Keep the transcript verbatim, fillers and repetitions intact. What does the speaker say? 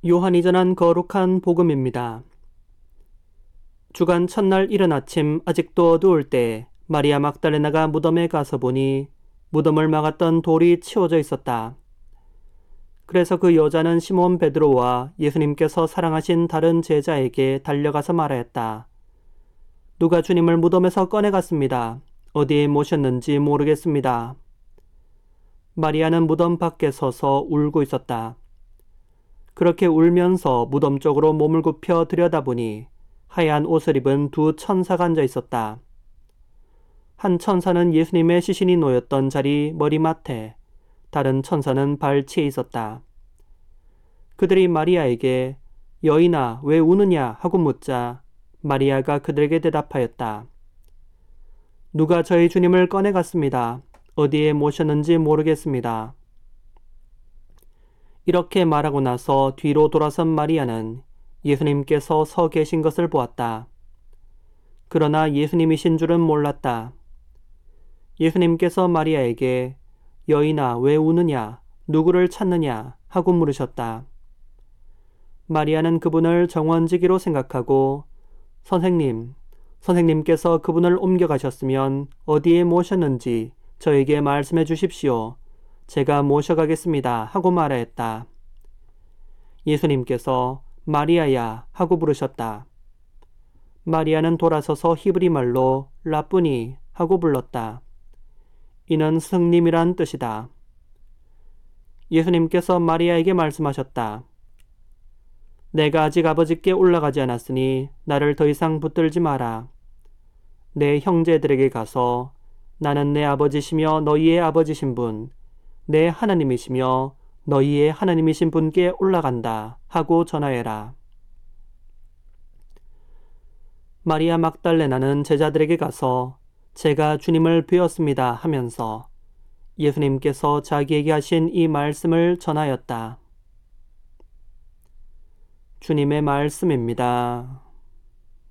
요한이 전한 거룩한 복음입니다. 주간 첫날 이른 아침 아직도 어두울 때 마리아 막달레나가 무덤에 가서 보니 무덤을 막았던 돌이 치워져 있었다. 그래서 그 여자는 시몬 베드로와 예수님께서 사랑하신 다른 제자에게 달려가서 말하였다. 누가 주님을 무덤에서 꺼내갔습니다. 어디에 모셨는지 모르겠습니다. 마리아는 무덤 밖에 서서 울고 있었다. 그렇게 울면서 무덤 쪽으로 몸을 굽혀 들여다보니 하얀 옷을 입은 두 천사가 앉아 있었다. 한 천사는 예수님의 시신이 놓였던 자리 머리맡에, 다른 천사는 발치에 있었다. 그들이 마리아에게 여인아 왜 우느냐 하고 묻자 마리아가 그들에게 대답하였다. 누가 저희 주님을 꺼내갔습니다. 어디에 모셨는지 모르겠습니다. 이렇게 말하고 나서 뒤로 돌아선 마리아는 예수님께서 서 계신 것을 보았다. 그러나 예수님이신 줄은 몰랐다. 예수님께서 마리아에게 여인아 왜 우느냐 누구를 찾느냐 하고 물으셨다. 마리아는 그분을 정원지기로 생각하고 선생님, 선생님께서 그분을 옮겨가셨으면 어디에 모셨는지 저에게 말씀해 주십시오. 제가 모셔가겠습니다 하고 말하였다. 예수님께서 마리아야 하고 부르셨다. 마리아는 돌아서서 히브리 말로 라쁘니 하고 불렀다. 이는 스승님이란 뜻이다. 예수님께서 마리아에게 말씀하셨다. 내가 아직 아버지께 올라가지 않았으니 나를 더 이상 붙들지 마라. 내 형제들에게 가서 나는 내 아버지시며 너희의 아버지신 분, 내 하나님이시며 너희의 하나님이신 분께 올라간다 하고 전하여라. 마리아 막달레나는 제자들에게 가서 제가 주님을 뵈었습니다 하면서 예수님께서 자기에게 하신 이 말씀을 전하였다. 주님의 말씀입니다.